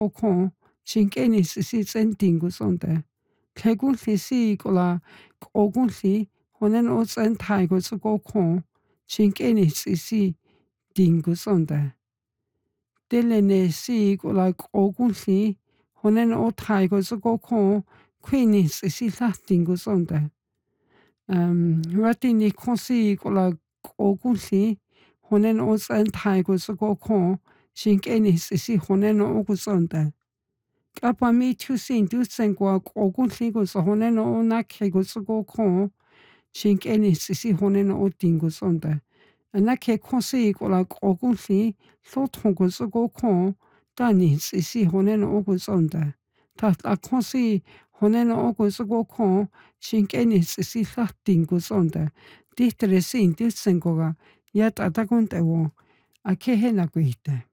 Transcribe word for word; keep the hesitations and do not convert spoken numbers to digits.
oko shink'eni sisi ts'entingu sonte tlhekunlhi sik'ola k'okunlhi honen o ts'enthaygu ts'ukokjo shink'eni sisi tingu sonte telene sik'ola k'okunlhi honen o thaygu ts'ukokjo kjwini sisi lajtingu sonte um ratini kjosi k'ola k'okunlhi honen o ts'enthaygu ts'ukokjo shink'eni sisi honen o kusonte k'apami tjusin tujtsenkua k'okunlhi kuso honen o nakjegu ts'ukokjo shink'eni sisi honen o tingu sonte anakje kjosi k'ola k'okunlhi tlutjongu ts'ukokjo tani sisi honen o kusonte tajt'akjosi honen o kuts'ukokjo shink'eni sisi lajtingu sonte tijtresin tujtsenkoga yat'a takunt'ewo akjejena kuijte.